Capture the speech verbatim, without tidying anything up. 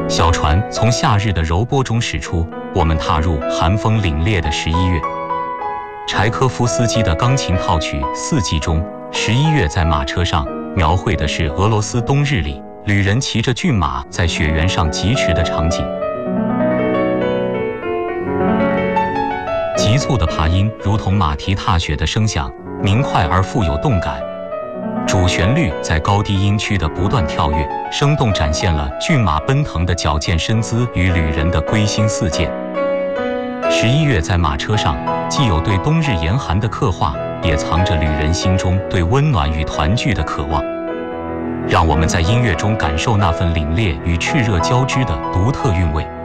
小船从夏日的柔波中驶出，我们踏入寒风凛冽的十一月。柴科夫斯基的钢琴套曲《四季》中，十一月在马车上描绘的是俄罗斯冬日里旅人骑着骏马在雪原上疾驰的场景。急促的爬音如同马蹄踏雪的声响，明快而富有动感。主旋律在高低音区的不断跳跃，生动展现了骏马奔腾的矫健身姿与旅人的归心似箭。十一月在马车上，既有对冬日严寒的刻画，也藏着旅人心中对温暖与团聚的渴望。让我们在音乐中感受那份凛冽与炽热交织的独特韵味。